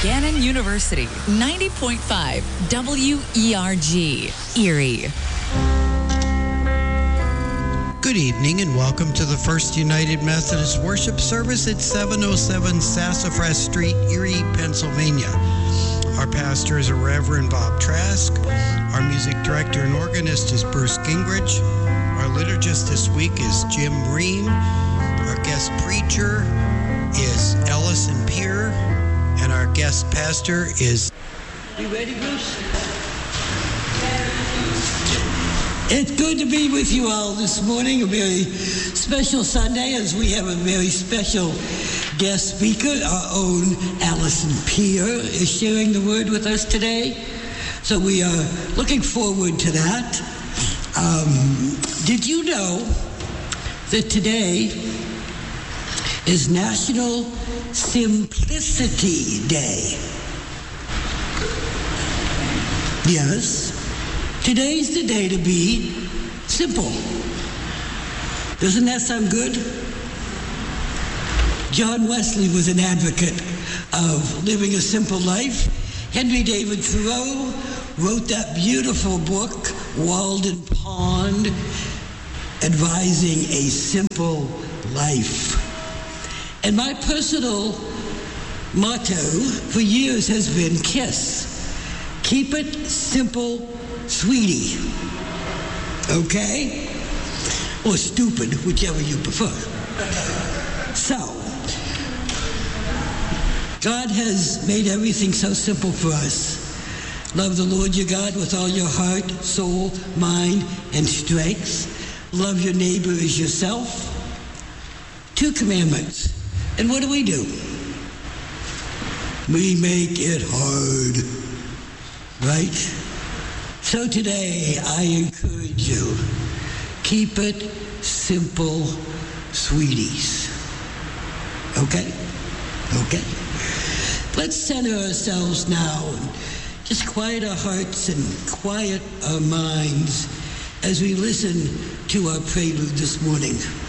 Gannon University, 90.5 WERG, Erie. Good evening and welcome to the First United Methodist Worship Service at 707 Sassafras Street, Erie, Pennsylvania. Our pastor is Reverend Bob Trask. Our music director and organist is Bruce Gingrich. Our liturgist this week is Jim Ream. Our guest preacher is Ellison Peer. And our guest pastor is... You ready, Bruce? It's good to be with you all this morning. A very special Sunday as we have a very special guest speaker. Our own Ellison Peer is sharing the word with us today. So we are looking forward to that. Did you know that today is National Simplicity Day? Yes. Today's the day to be simple. Doesn't that sound good? John Wesley was an advocate of living a simple life. Henry David Thoreau wrote that beautiful book, Walden Pond, advising a simple life. And my personal motto for years has been KISS. Keep it simple, sweetie. Okay? Or stupid, whichever you prefer. So, God has made everything so simple for us. Love the Lord your God with all your heart, soul, mind, and strength. Love your neighbor as yourself. 2 commandments. And what do? We make it hard. Right? So today, I encourage you, keep it simple, sweeties. Okay? Okay? Let's center ourselves now and just quiet our hearts and quiet our minds as we listen to our prelude this morning.